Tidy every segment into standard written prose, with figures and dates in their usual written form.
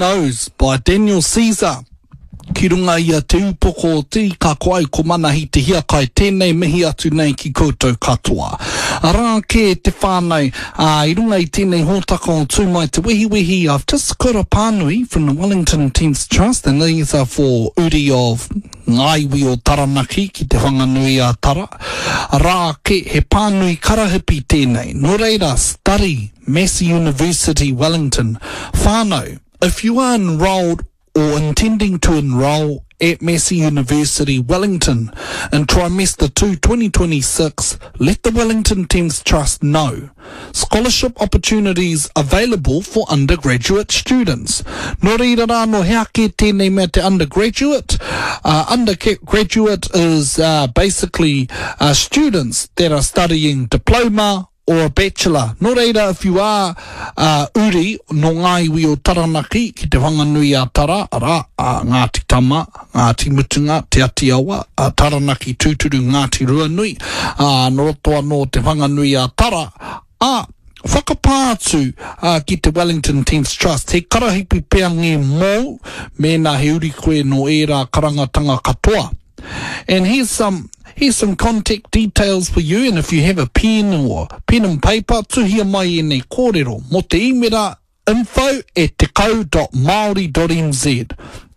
Knows by Daniel Caesar. Ki runga ia te upoko ti ka koai ko mana hi te hia kai tēnei mihi atu nei ki koutou katoa. Rā ke te whānau, I runga I tēnei hōtaka o tū mai te wehi. I've just got a pānui from the Wellington Teams Trust, and these are for uri of ngaiwi o Taranaki ki te whanganui a Tara. Rā ke he pānui karahipi tēnei. Nō reira, study Massey University Wellington. Whānau, if you are enrolled or intending to enroll at Massey University Wellington in trimester 2 2026, let the Wellington Teams Trust know. Scholarship opportunities available for undergraduate students. Nō reira rā no hea ke tēnei mea te undergraduate. Undergraduate is basically students that are studying diploma or a bachelor. Nō reira, if you are uri no ngaiwi o Taranaki ki te whanganui a Tara, Ngāti Tama, Ngāti Mutunga, Te Atiawa, Taranaki Tūturu, Ngāti Ruanui, no rotoa no te whanganui a Tara, whakapātu ki te Wellington Teams Trust. He karahipi pea nge mō, mēnā he uri koe no era karangatanga katoa. And here's some contact details for you, and if you have a pen and paper, tuhia mai e nei kōrero. Mo te imera info@tekau.maori.nz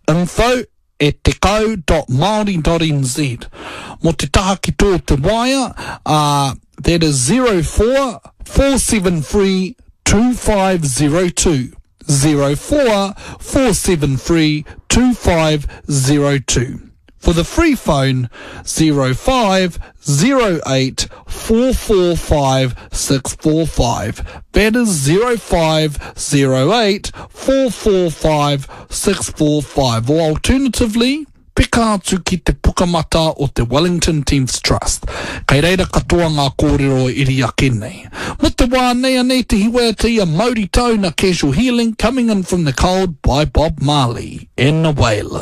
info@tekau.maori.nz. Mo te taha ki tō te wire, that is 04 473 2502. 04 473 2502. For the free phone, 05 08 445 645. That is 05 08 445 645. Or alternatively, pika atu ki te pukamata o te Wellington Teams Trust. Kei reira katoa ngā kōrero iri ake nei. Mo te wā nei te hiwea te ia Mauri Tau na Casual Healing, coming in from the cold by Bob Marley in the Wailer.